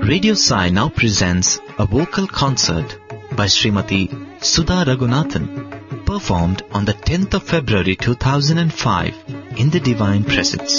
Radio Sai now presents a vocal concert by Srimati Sudha Raghunathan, performed on the 10th of February 2005 in the Divine Presence.